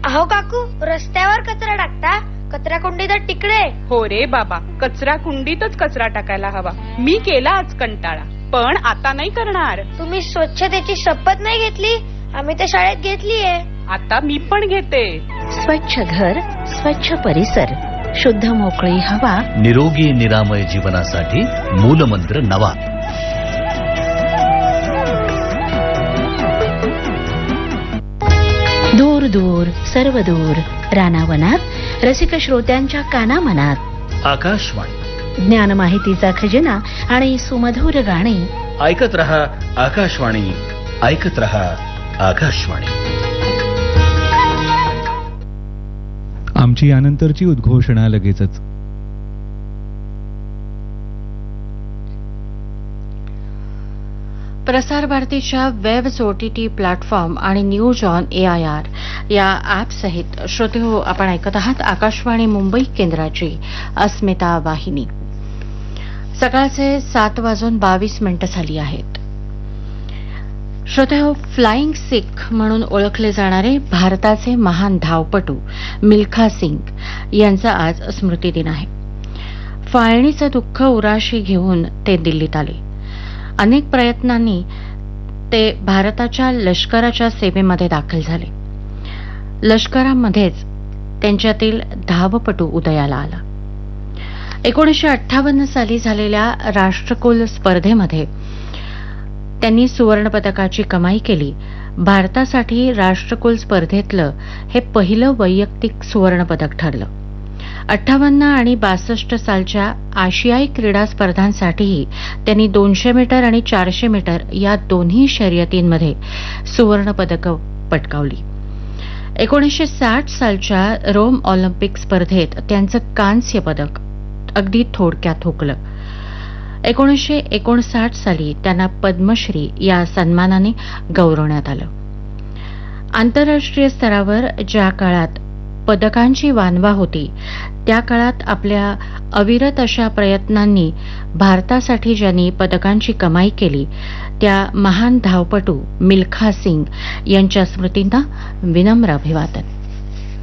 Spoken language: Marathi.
अहो काकू, रस्त्यावर कचरा टाकता, कचरा कुंडी तर तिकडे. हो रे बाबा, कचरा कुंडीतच कचरा टाकायला हवा. मी केला आज कंटाळा, पण आता नाही करणार. तुम्ही स्वच्छतेची शपथ नाही घेतली? आम्ही तर शाळेत घेतलीये. आता मी पण घेते. स्वच्छ घर, स्वच्छ परिसर, शुद्ध मोकळी हवा, निरोगी निरामय जीवनासाठी मूलमंत्र नवा. दूर दूर सर्व दूर, रानावनात रसिक श्रोत्यांच्या कानामनात. आकाशवाणी, ज्ञान माहितीचा खजिना आणि सुमधुर गाणी. ऐकत रहा आकाशवाणी, ऐकत रहा आकाशवाणी. आमची यानंतरची उद्घोषणा लगेचच. प्रसार भारतीच्या वेब OTT प्लॅटफॉर्म आणि न्यूज ऑन AIR या ॲप सहित श्रोतेहो, आपण ऐकत आहात आकाशवाणी मुंबई केंद्राची अस्मिता वाहिनी. सकाळचे 7:22 झाली आहेत. श्रोतेहो, फ्लाइंग सिख म्हणून ओळखले जाणारे भारताचे महान धावपटू मिल्खा सिंग यांचा आज स्मृतिदिन आहे. फाळणीचं दुःख उराशी घेऊन ते दिल्लीत आले. अनेक प्रयत्नांनी ते भारताच्या लष्कराच्या सेवेमध्ये दाखल झाले. लष्करामध्येच त्यांच्यातील धावपटू उदयाला आला. 1958 साली झालेल्या राष्ट्रकुल स्पर्धेमध्ये त्यांनी सुवर्णपदकाची कमाई केली. भारतासाठी राष्ट्रकुल स्पर्धेतलं हे पहिलं वैयक्तिक सुवर्णपदक ठरलं. 58 आणि 62 सालच्या आशियाई क्रीडा स्पर्धांसाठीही त्यांनी 200 मीटर आणि 400 मीटर या दोन्ही शर्यतींमध्ये सुवर्णपदकं पटकावली. 1960 सालच्या रोम ऑलिम्पिक स्पर्धेत त्यांचं कांस्य पदक अगदी थोडक्यात हुकलं. 1959 साली त्यांना पद्मश्री या सन्मानाने गौरवण्यात आलं. आंतरराष्ट्रीय स्तरावर ज्या काळात पदकांची वानवा होती, त्या काळात आपल्या अविरत अशा प्रयत्नांनी भारतासाठी ज्यांनी पदकांची कमाई केली, त्या महान धावपटू मिल्खा सिंग यांच्या स्मृतींना विनम्र अभिवादन.